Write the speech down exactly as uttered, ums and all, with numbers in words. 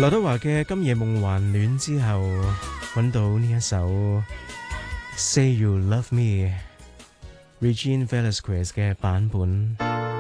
劉德華嘅《今夜夢還戀》之後，揾到呢一首《Say You Love Me》Regine Velasquez 嘅版本。